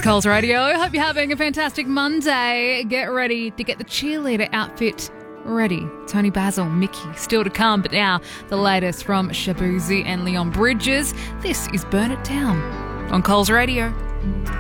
Coles Radio. Hope you're having a fantastic Monday. Get ready to get the cheerleader outfit ready. Tony Basil, Mickey, still to come, but now the latest from Shaboozey and Leon Bridges. This is Burn It Down on Coles Radio.